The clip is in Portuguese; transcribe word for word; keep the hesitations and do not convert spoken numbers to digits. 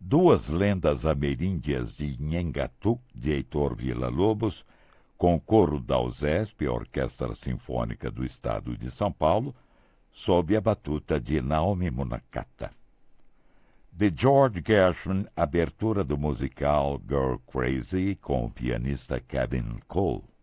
Duas Lendas Ameríndias de Nhengatu, de Heitor Villa-Lobos, com coro da USESP, Orquestra Sinfônica do Estado de São Paulo, sob a batuta de Naomi Munakata. De George Gershwin, abertura do musical Girl Crazy, com o pianista Kevin Cole.